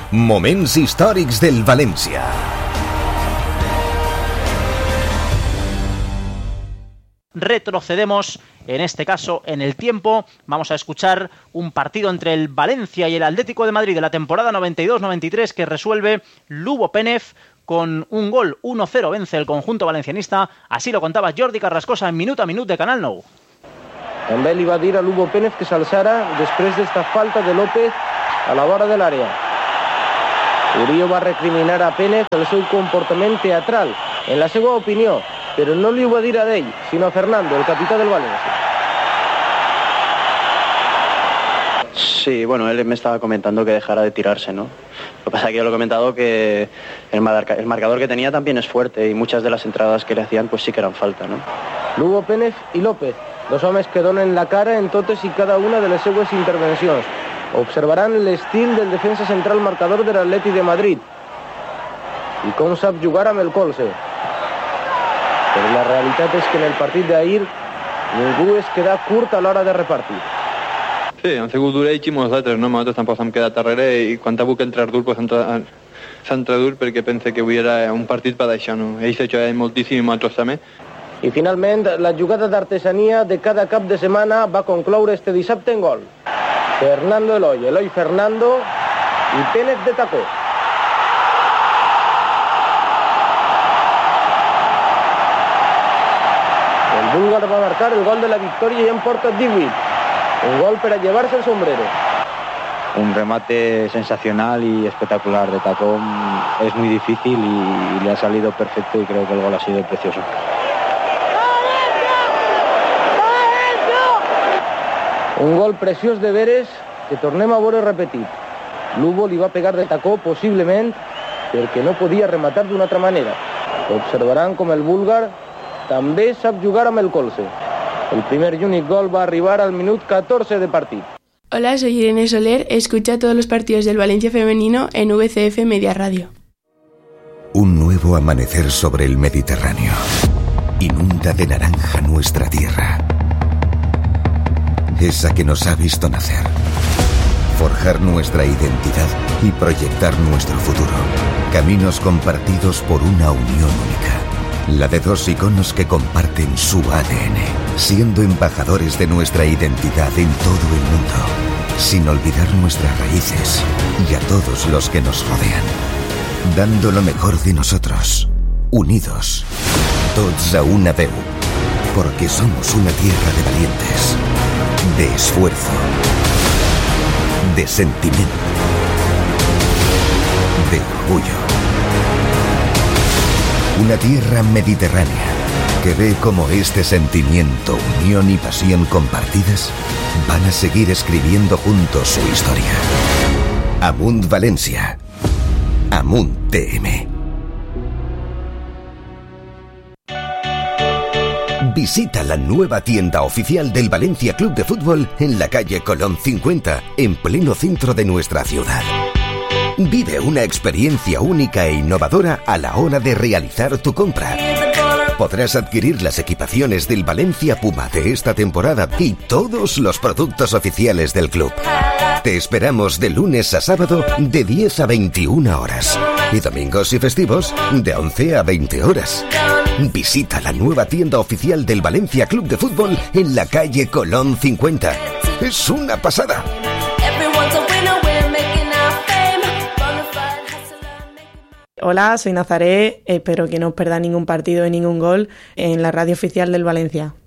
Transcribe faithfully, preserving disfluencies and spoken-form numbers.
Moments històrics del València. Retrocedemos, en este caso, en el tiempo. Vamos a escuchar un partido entre el Valencia y el Atlético de Madrid de la temporada noventa y dos noventa y tres que resuelve Lugo Pénez con un gol. uno cero vence el conjunto valencianista. Así lo contaba Jordi Carrascosa en Minut a Minut de Canal Nou. També li va dir a Lugo Pénez que s'alçara després d'esta falta de López a la vora de l'àrea. Murillo va recriminar a Pénez el seu comportament teatral, en la seva opinió, però no li ho va dir a ell, sinó a Fernando, el capità del Valencia. Sí, bueno, él me estaba comentando que dejara de tirarse, ¿no? Lo que pasa es que yo lo he comentado que el, marca, el marcador que tenía también es fuerte y muchas de las entradas que le hacían pues sí que eran falta, ¿no? Lugo Pénez i López, dos homes que donen la cara en totes i cada una de les seues intervencions. Observaran l'estil del defensa central marcador de l'Atleti de Madrid i com sap jugar amb el colze. Però la realitat és que en el partit d'ahir ningú es queda curt a l'hora de repartir. Sí, han sigut duríssims nosaltres, no? Nosaltres tampoc hem quedat darrere i quan ha hagut que entrar dur, pues s'ha entrat dur perquè pense que avui era un partit per això, no? Ells ajudaven moltíssim i nosaltres també. I finalment, la jugada d'artesania de cada cap de setmana va concloure este dissabte en gol. Fernando Eloy, Eloy Fernando i Pénez de tacó. El búlgar va marcar el gol de la victòria i en porta divuit. Un gol per a llevar-se el sombrero. Un remate sensacional y espectacular de tacón. Es muy difícil y, y le ha salido perfecto y creo que el gol ha sido precioso. Un gol preciós de veres que tornem a veure repetit. Lugo li va pegar de tacó possiblement perquè no podia rematar d'una altra manera. Observaran com el búlgar també sap jugar amb el colze. El primer y único gol va a arribar al minut catorce de partido. Hola, soy Irene Soler. Escucha todos los partidos del Valencia femenino en V C F Media Radio. Un nuevo amanecer sobre el Mediterráneo. Inunda de naranja nuestra tierra. Esa que nos ha visto nacer. Forjar nuestra identidad y proyectar nuestro futuro. Caminos compartidos por una unión única. La de dos iconos que comparten su A D N, siendo embajadores de nuestra identidad en todo el mundo, sin olvidar nuestras raíces y a todos los que nos rodean, dando lo mejor de nosotros, unidos, tots a una veu, porque somos una tierra de valientes, de esfuerzo, de sentimiento, de orgullo. Una tierra mediterránea que ve cómo este sentimiento, unión y pasión compartidas van a seguir escribiendo juntos su historia. Amunt Valencia. Amunt T M. Visita la nueva tienda oficial del Valencia Club de Fútbol en la calle Colón cincuenta, en pleno centro de nuestra ciudad. Vive una experiencia única e innovadora a la hora de realizar tu compra. Podrás adquirir las equipaciones del Valencia Puma de esta temporada y todos los productos oficiales del club. Te esperamos de lunes a sábado de diez a veintiuna horas y domingos y festivos de once a veinte horas. Visita la nueva tienda oficial del Valencia Club de Fútbol en la calle Colón cincuenta. ¡Es una pasada! Hola, soy Nazaré, espero que no os perdáis ningún partido y ningún gol en la radio oficial del Valencia.